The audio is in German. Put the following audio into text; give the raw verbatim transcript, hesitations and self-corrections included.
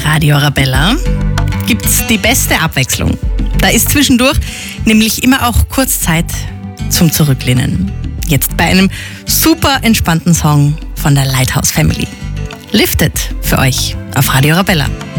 Bei Radio Arabella gibt's die beste Abwechslung. Da ist zwischendurch nämlich immer auch kurz Zeit zum Zurücklehnen. Jetzt bei einem super entspannten Song von der Lighthouse Family. Lifted für euch auf Radio Arabella.